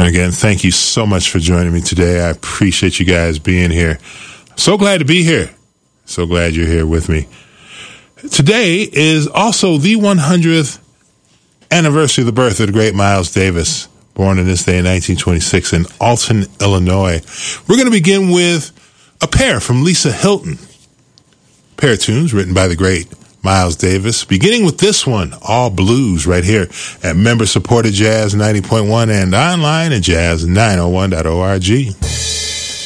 again, thank you so much for joining me today. I appreciate you guys being here. So glad to be here. So glad you're here with me. Today is also the 100th anniversary of the birth of the great Miles Davis, born on this day in 1926 in Alton, Illinois. We're going to begin with a pair from Lisa Hilton. A pair of tunes written by the great Miles Davis, beginning with this one, All Blues, right here at member-supported Jazz 90.1 and online at jazz901.org.